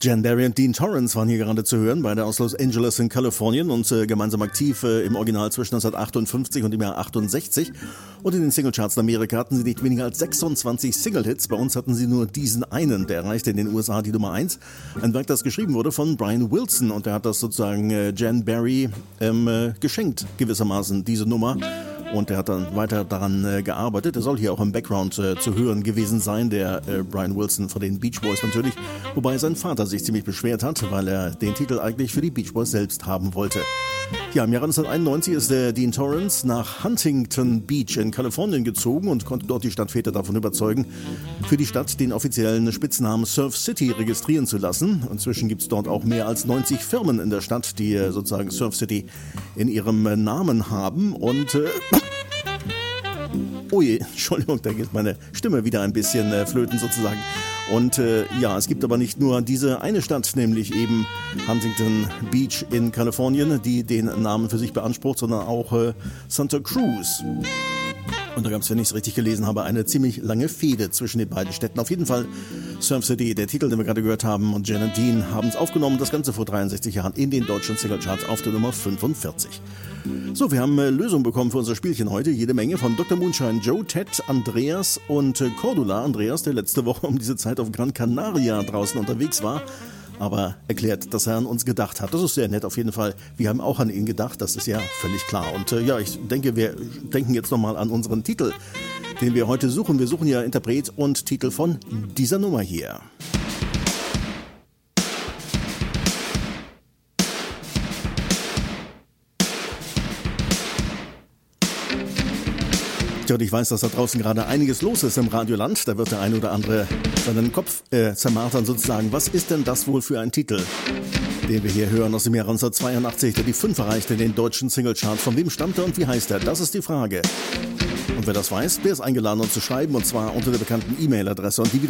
Jan Barry und Dean Torrance waren hier gerade zu hören, beide aus Los Angeles in Kalifornien und gemeinsam aktiv im Original zwischen 1958 und dem Jahr 68. Und in den Singlecharts in Amerika hatten sie nicht weniger als 26 Single-Hits. Bei uns hatten sie nur diesen einen, der erreichte in den USA die Nummer 1. Ein Werk, das geschrieben wurde von Brian Wilson und der hat das sozusagen Jan Barry geschenkt, gewissermaßen, diese Nummer. Und er hat dann weiter daran gearbeitet. Er soll hier auch im Background zu hören gewesen sein, der Brian Wilson von den Beach Boys natürlich. Wobei sein Vater sich ziemlich beschwert hat, weil er den Titel eigentlich für die Beach Boys selbst haben wollte. Ja, im Jahre 1991 ist der Dean Torrance nach Huntington Beach in Kalifornien gezogen und konnte dort die Stadtväter davon überzeugen, für die Stadt den offiziellen Spitznamen Surf City registrieren zu lassen. Inzwischen gibt es dort auch mehr als 90 Firmen in der Stadt, die sozusagen Surf City in ihrem Namen haben. Und oh je, Entschuldigung, da geht meine Stimme wieder ein bisschen flöten sozusagen. Und ja, es gibt aber nicht nur diese eine Stadt, nämlich eben Huntington Beach in Kalifornien, die den Namen für sich beansprucht, sondern auch Santa Cruz. Und da gab es, wenn ich es richtig gelesen habe, eine ziemlich lange Fehde zwischen den beiden Städten. Auf jeden Fall Surf City, der Titel, den wir gerade gehört haben, und Jan und Dean haben es aufgenommen, das Ganze vor 63 Jahren in den deutschen Singlecharts auf der Nummer 45. So, wir haben Lösungen bekommen für unser Spielchen heute. Jede Menge von Dr. Moonshine, Joe, Ted, Andreas und Cordula. Andreas, der letzte Woche um diese Zeit auf Gran Canaria draußen unterwegs war, aber erklärt, dass er an uns gedacht hat. Das ist sehr nett auf jeden Fall. Wir haben auch an ihn gedacht, das ist ja völlig klar. Und ja, ich denke, wir denken jetzt nochmal an unseren Titel, den wir heute suchen. Wir suchen ja Interpret und Titel von dieser Nummer hier. Und ich weiß, dass da draußen gerade einiges los ist im Radioland. Da wird der eine oder andere seinen Kopf zermartern sozusagen. Was ist denn das wohl für ein Titel, den wir hier hören aus dem Jahr 1982, der die 5 erreichte in den deutschen Singlecharts? Von wem stammt er und wie heißt er? Das ist die Frage. Und wer das weiß, der ist eingeladen, uns zu schreiben, und zwar unter der bekannten E-Mail-Adresse. Und die